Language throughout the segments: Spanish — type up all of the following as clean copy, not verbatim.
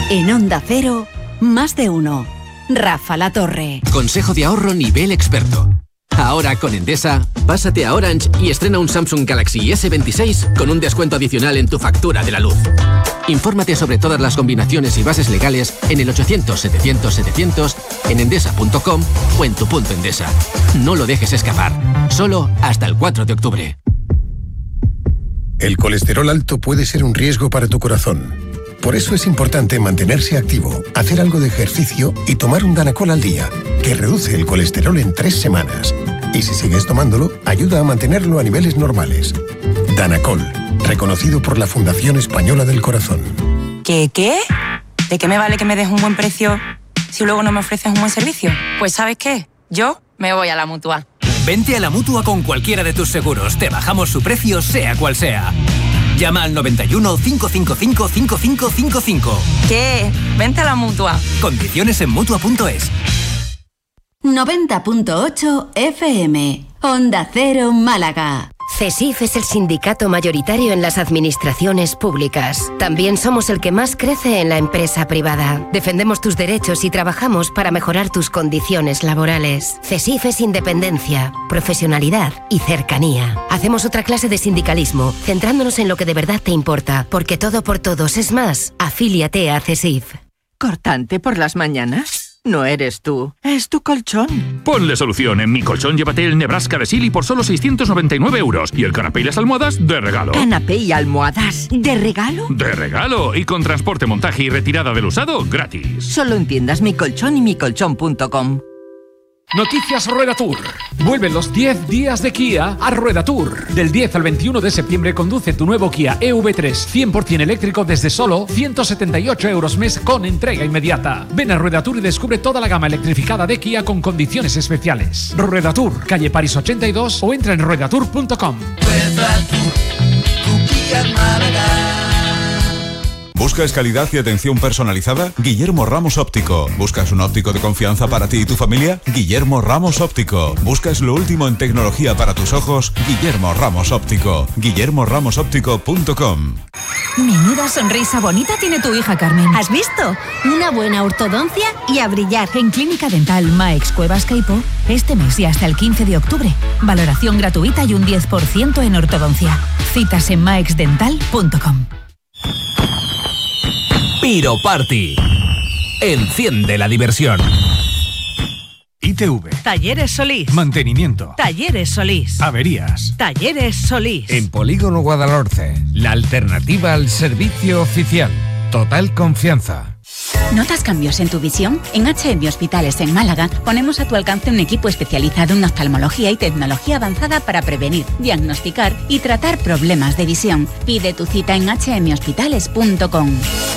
En Onda Cero, más de uno. Rafa La Torre. Consejo de ahorro nivel experto. Ahora con Endesa, pásate a Orange y estrena un Samsung Galaxy S26 con un descuento adicional en tu factura de la luz. Infórmate sobre todas las combinaciones y bases legales en el 800-700-700, en endesa.com o en tu punto Endesa. No lo dejes escapar. Solo hasta el 4 de octubre. El colesterol alto puede ser un riesgo para tu corazón. Por eso es importante mantenerse activo, hacer algo de ejercicio y tomar un Danacol al día, que reduce el colesterol en 3 semanas. Y si sigues tomándolo, ayuda a mantenerlo a niveles normales. Danacol, reconocido por la Fundación Española del Corazón. ¿Qué? ¿De qué me vale que me des un buen precio si luego no me ofreces un buen servicio? Pues ¿sabes qué? Yo me voy a la Mutua. Vente a la Mutua con cualquiera de tus seguros. Te bajamos su precio, sea cual sea. Llama al 91 555 5555. ¿Qué? Vente a la Mutua. Condiciones en Mutua.es. 90.8 FM. Onda Cero Málaga. CESIF es el sindicato mayoritario en las administraciones públicas. También somos el que más crece en la empresa privada. Defendemos tus derechos y trabajamos para mejorar tus condiciones laborales. CESIF es independencia, profesionalidad y cercanía. Hacemos otra clase de sindicalismo, centrándonos en lo que de verdad te importa, porque todo por todos es más. Afíliate a CESIF. ¿Cortante por las mañanas? No eres tú, es tu colchón. Ponle solución. En Mi Colchón llévate el Nebraska de Silly por solo 699 € y el canapé y las almohadas de regalo. ¿Canapé y almohadas de regalo? ¡De regalo! Y con transporte, montaje y retirada del usado gratis. Solo en tiendas Mi Colchón y micolchón.com. Noticias Rueda Tour. Vuelven los 10 días de Kia a Rueda Tour. Del 10 al 21 de septiembre conduce tu nuevo Kia EV3 100% eléctrico desde solo 178 € mes con entrega inmediata. Ven a Rueda Tour y descubre toda la gama electrificada de Kia con condiciones especiales. Rueda Tour, calle París 82 o entra en ruedatour.com. Rueda Tour, tu Kia Málaga. ¿Buscas calidad y atención personalizada? Guillermo Ramos Óptico. ¿Buscas un óptico de confianza para ti y tu familia? Guillermo Ramos Óptico. ¿Buscas lo último en tecnología para tus ojos? Guillermo Ramos Óptico. guillermoramosoptico.com. Menuda sonrisa bonita tiene tu hija Carmen. ¿Has visto? Una buena ortodoncia y a brillar. En Clínica Dental Maex Cuevas Caipo, este mes y hasta el 15 de octubre. Valoración gratuita y un 10% en ortodoncia. Citas en maexdental.com. Piro Party. Enciende la diversión. ITV. Talleres Solís. Mantenimiento. Talleres Solís. Averías. Talleres Solís. En Polígono Guadalhorce, la alternativa al servicio oficial. Total confianza. ¿Notas cambios en tu visión? En HM Hospitales en Málaga ponemos a tu alcance un equipo especializado en oftalmología y tecnología avanzada para prevenir, diagnosticar y tratar problemas de visión. Pide tu cita en hmhospitales.com.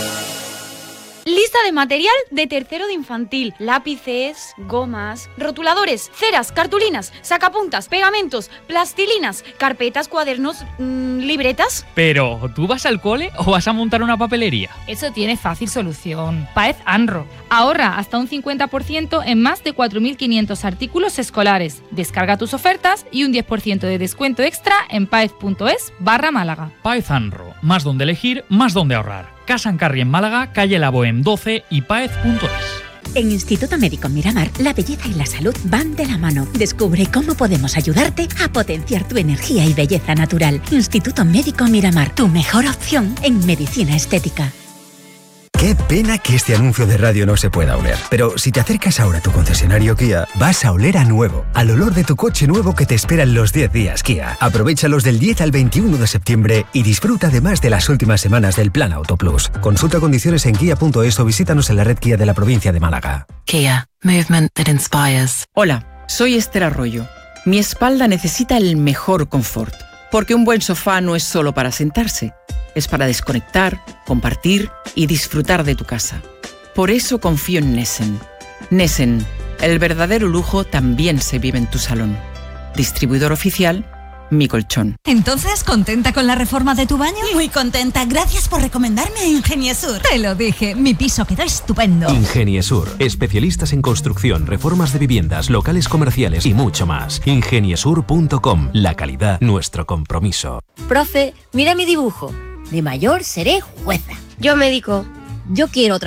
Lista de material de tercero de infantil: lápices, gomas, rotuladores, ceras, cartulinas, sacapuntas, pegamentos, plastilinas, carpetas, cuadernos, libretas. Pero, ¿tú vas al cole o vas a montar una papelería? Eso tiene fácil solución. Paez Anro. Ahorra hasta un 50% en más de 4.500 artículos escolares. Descarga tus ofertas y un 10% de descuento extra en paez.es/Málaga. Paez Anro. Más donde elegir, más donde ahorrar. Casa en Carri en Málaga, calle La Bohème 12 y paez.es. En Instituto Médico Miramar, la belleza y la salud van de la mano. Descubre cómo podemos ayudarte a potenciar tu energía y belleza natural. Instituto Médico Miramar, tu mejor opción en medicina estética. Qué pena que este anuncio de radio no se pueda oler. Pero si te acercas ahora a tu concesionario Kia, vas a oler a nuevo, al olor de tu coche nuevo que te espera en los 10 días Kia. Aprovéchalos del 10 al 21 de septiembre y disfruta además de las últimas semanas del Plan Auto Plus. Consulta condiciones en kia.es o visítanos en la red Kia de la provincia de Málaga. Kia, movement that inspires. Hola, soy Esther Arroyo. Mi espalda necesita el mejor confort, porque un buen sofá no es solo para sentarse. Es para desconectar, compartir y disfrutar de tu casa. Por eso confío en Nessen. Nessen, el verdadero lujo también se vive en tu salón. Distribuidor oficial, Mi Colchón. ¿Entonces contenta con la reforma de tu baño? Muy contenta, gracias por recomendarme a Ingeniesur. Te lo dije, mi piso quedó estupendo. Ingeniesur, especialistas en construcción, reformas de viviendas, locales comerciales y mucho más. Ingeniesur.com, la calidad, nuestro compromiso. Profe, mira mi dibujo. De mayor seré jueza. Yo médico. Yo quiero otra